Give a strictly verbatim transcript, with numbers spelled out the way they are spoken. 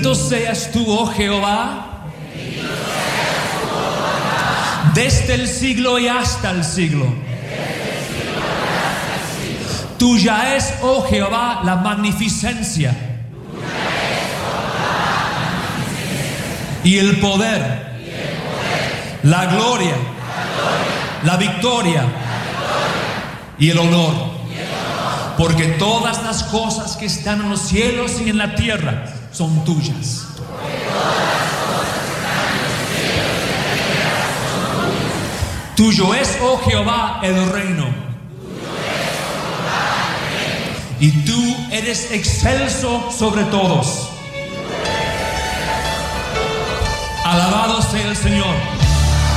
Bendito seas tú, oh Jehová, desde el siglo y hasta el siglo. Tuya es, oh Jehová, la magnificencia y el poder, la gloria, la victoria y el honor. Porque todas las cosas que están en los cielos y en la tierra son tuyas. Tuyo es, oh Jehová, el reino. Y tú eres excelso sobre todos. Alabado sea el Señor.